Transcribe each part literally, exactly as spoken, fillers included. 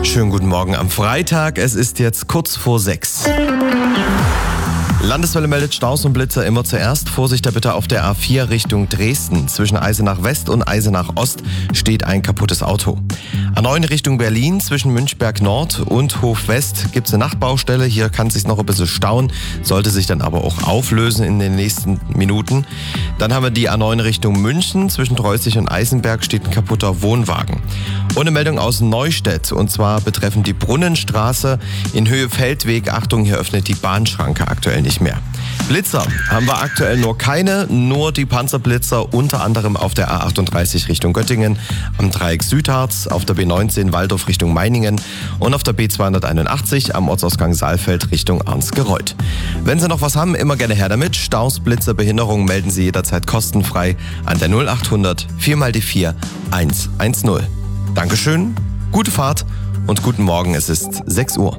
Schönen guten Morgen am Freitag. Es ist jetzt kurz vor sechs. Landeswelle meldet Staus und Blitzer immer zuerst. Vorsicht da bitte auf der A vier Richtung Dresden. Zwischen Eisenach West und Eisenach Ost steht ein kaputtes Auto. A neun Richtung Berlin, zwischen Münchberg Nord und Hof West gibt es eine Nachtbaustelle. Hier kann es sich noch ein bisschen stauen, sollte sich dann aber auch auflösen in den nächsten Minuten. Dann haben wir die A neun Richtung München. Zwischen Treusig und Eisenberg steht ein kaputter Wohnwagen. Und eine Meldung aus Neustädt, und zwar betreffend die Brunnenstraße in Höhe Feldweg. Achtung, hier öffnet die Bahnschranke aktuell nicht mehr. Blitzer haben wir aktuell nur keine, nur die Panzerblitzer, unter anderem auf der A achtunddreißig Richtung Göttingen, am Dreieck Südharz, auf der B neunzehn Waldorf Richtung Meiningen und auf der B zweihunderteinundachtzig am Ortsausgang Saalfeld Richtung Arnsgereuth. Wenn Sie noch was haben, immer gerne her damit. Staus, Blitzer, Behinderungen melden Sie jederzeit kostenfrei an der null achthundert vier mal die vier eins eins null. Dankeschön, gute Fahrt und guten Morgen, es ist sechs Uhr.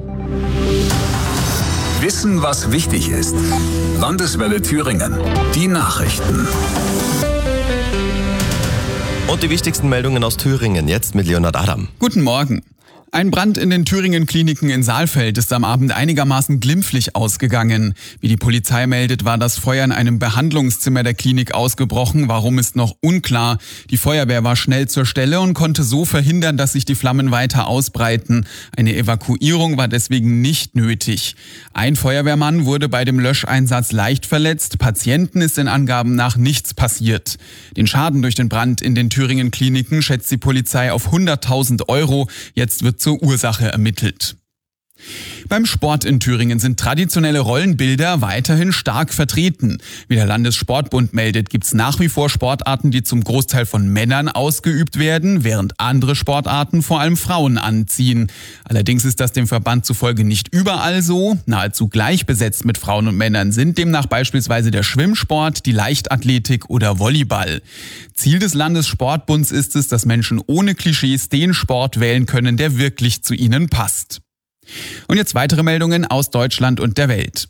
Wissen, was wichtig ist. Landeswelle Thüringen. Die Nachrichten. Und die wichtigsten Meldungen aus Thüringen, jetzt mit Leonhard Adam. Guten Morgen. Ein Brand in den Thüringen-Kliniken in Saalfeld ist am Abend einigermaßen glimpflich ausgegangen. Wie die Polizei meldet, war das Feuer in einem Behandlungszimmer der Klinik ausgebrochen. Warum, ist noch unklar. Die Feuerwehr war schnell zur Stelle und konnte so verhindern, dass sich die Flammen weiter ausbreiten. Eine Evakuierung war deswegen nicht nötig. Ein Feuerwehrmann wurde bei dem Löscheinsatz leicht verletzt. Patienten ist den Angaben nach nichts passiert. Den Schaden durch den Brand in den Thüringen-Kliniken schätzt die Polizei auf hunderttausend Euro. Jetzt wird zur Ursache ermittelt. Beim Sport in Thüringen sind traditionelle Rollenbilder weiterhin stark vertreten. Wie der Landessportbund meldet, gibt es nach wie vor Sportarten, die zum Großteil von Männern ausgeübt werden, während andere Sportarten vor allem Frauen anziehen. Allerdings ist das dem Verband zufolge nicht überall so. Nahezu gleich besetzt mit Frauen und Männern sind demnach beispielsweise der Schwimmsport, die Leichtathletik oder Volleyball. Ziel des Landessportbunds ist es, dass Menschen ohne Klischees den Sport wählen können, der wirklich zu ihnen passt. Und jetzt weitere Meldungen aus Deutschland und der Welt.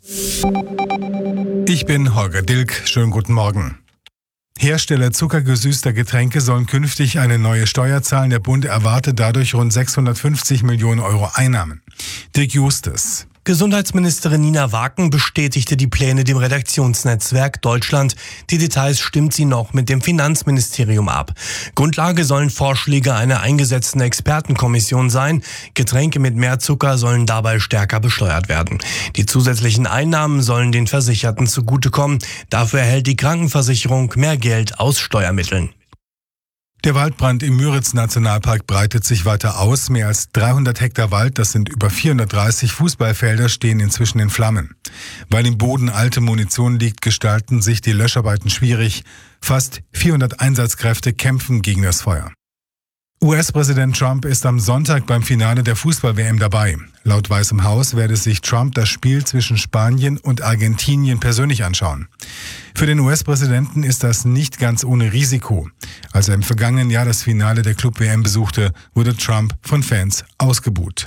Ich bin Holger Dilk. Schönen guten Morgen. Hersteller zuckergesüßter Getränke sollen künftig eine neue Steuer zahlen. Der Bund erwartet dadurch rund sechshundertfünfzig Millionen Euro Einnahmen. Dirk Justus. Gesundheitsministerin Nina Waken bestätigte die Pläne dem Redaktionsnetzwerk Deutschland. Die Details stimmt sie noch mit dem Finanzministerium ab. Grundlage sollen Vorschläge einer eingesetzten Expertenkommission sein. Getränke mit mehr Zucker sollen dabei stärker besteuert werden. Die zusätzlichen Einnahmen sollen den Versicherten zugutekommen. Dafür erhält die Krankenversicherung mehr Geld aus Steuermitteln. Der Waldbrand im Müritz-Nationalpark breitet sich weiter aus. Mehr als dreihundert Hektar Wald, das sind über vierhundertdreißig Fußballfelder, stehen inzwischen in Flammen. Weil im Boden alte Munition liegt, gestalten sich die Löscharbeiten schwierig. Fast vierhundert Einsatzkräfte kämpfen gegen das Feuer. U S-Präsident Trump ist am Sonntag beim Finale der Fußball-W M dabei. Laut Weißem Haus werde sich Trump das Spiel zwischen Spanien und Argentinien persönlich anschauen. Für den U S-Präsidenten ist das nicht ganz ohne Risiko. Als er im vergangenen Jahr das Finale der Club-W M besuchte, wurde Trump von Fans ausgebuht.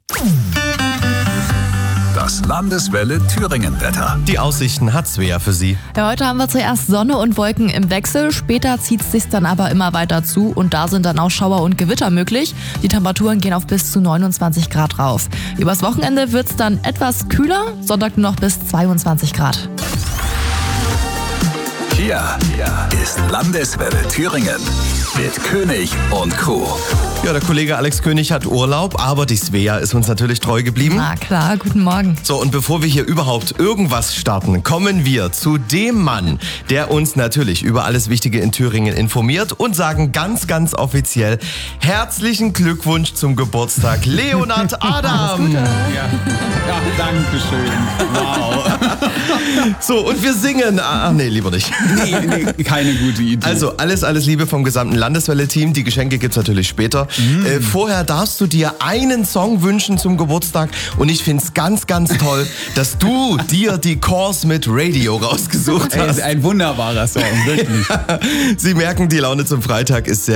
Das Landeswelle Thüringen-Wetter. Die Aussichten hat Svea für Sie. Ja, heute haben wir zuerst Sonne und Wolken im Wechsel, später zieht es sich dann aber immer weiter zu und da sind dann auch Schauer und Gewitter möglich. Die Temperaturen gehen auf bis zu neunundzwanzig Grad rauf. Übers Wochenende wird es dann etwas kühler, Sonntag nur noch bis zweiundzwanzig Grad. Hier ist Landeswelle Thüringen mit König und Crew. Ja, der Kollege Alex König hat Urlaub, aber die Svea ist uns natürlich treu geblieben. Na klar, guten Morgen. So, und bevor wir hier überhaupt irgendwas starten, kommen wir zu dem Mann, der uns natürlich über alles Wichtige in Thüringen informiert und sagen ganz, ganz offiziell herzlichen Glückwunsch zum Geburtstag, Leonhard Adam. Ja, ja, danke schön. Wow. So, und wir singen. Ach nee, lieber nicht. Nee, nee, keine gute Idee. Also, alles, alles Liebe vom gesamten Landeswelle-Team. Die Geschenke gibt's natürlich später. Mm. Äh, vorher darfst du dir einen Song wünschen zum Geburtstag. Und ich find's ganz, ganz toll, dass du dir die Course mit Radio rausgesucht hast. Ey, ist ein wunderbarer Song, wirklich. Sie merken, die Laune zum Freitag ist sehr